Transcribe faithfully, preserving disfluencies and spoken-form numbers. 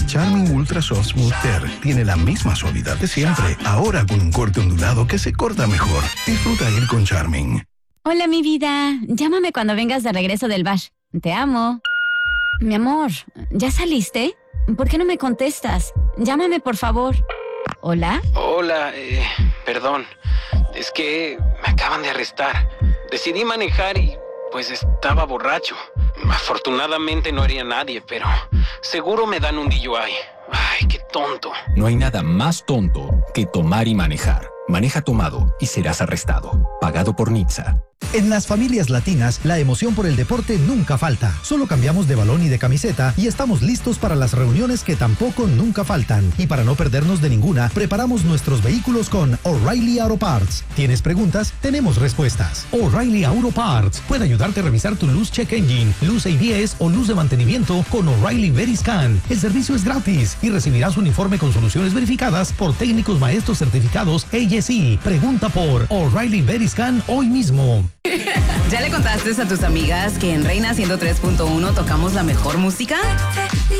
Charming Ultra Soft Smooth Tear tiene la misma suavidad de siempre, ahora con un corte ondulado que se corta mejor. Disfruta ir con Charming. Hola, mi vida. Llámame cuando vengas de regreso del bash. Te amo. Mi amor, ¿ya saliste? ¿Por qué no me contestas? Llámame, por favor. ¿Hola? Hola, eh, perdón. Es que me acaban de arrestar. Decidí manejar y, pues, estaba borracho. Afortunadamente no hería a nadie, pero seguro me dan un D U I. Ay, qué tonto. No hay nada más tonto que tomar y manejar. Maneja tomado y serás arrestado. Pagado por N H T S A. En las familias latinas, la emoción por el deporte nunca falta. Solo cambiamos de balón y de camiseta y estamos listos para las reuniones que tampoco nunca faltan. Y para no perdernos de ninguna, preparamos nuestros vehículos con O'Reilly Auto Parts. ¿Tienes preguntas? Tenemos respuestas. O'Reilly Auto Parts puede ayudarte a revisar tu luz check engine, luz A B S o luz de mantenimiento con O'Reilly Veriscan. El servicio es gratis y recibirás un informe con soluciones verificadas por técnicos maestros certificados A S E. Pregunta por O'Reilly Veriscan hoy mismo. ¿Ya le contaste a tus amigas que en Reina ciento tres punto uno tocamos la mejor música?